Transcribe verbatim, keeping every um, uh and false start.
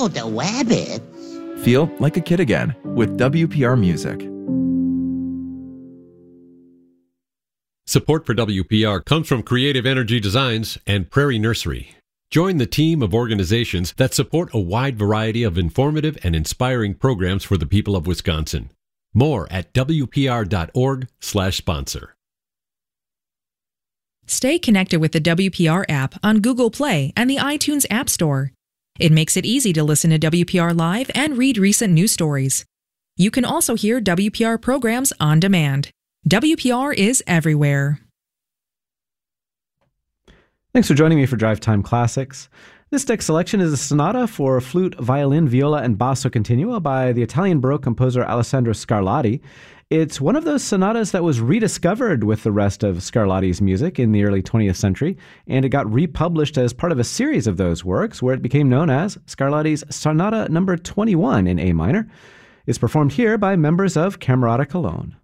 Wow, the wabbits. Feel like a kid again with W P R Music. Support for W P R comes from Creative Energy Designs and Prairie Nursery. Join the team of organizations that support a wide variety of informative and inspiring programs for the people of Wisconsin. More at W P R dot org slash sponsor. Stay connected with the W P R app on Google Play and the iTunes App Store. It makes it easy to listen to W P R Live and read recent news stories. You can also hear W P R programs on demand. W P R is everywhere. Thanks for joining me for Drive Time Classics. This next selection is a sonata for flute, violin, viola, and basso continua by the Italian Baroque composer Alessandro Scarlatti. It's one of those sonatas that was rediscovered with the rest of Scarlatti's music in the early twentieth century, and it got republished as part of a series of those works where it became known as Scarlatti's Sonata number twenty-one in A minor. It's performed here by members of Camerata Cologne.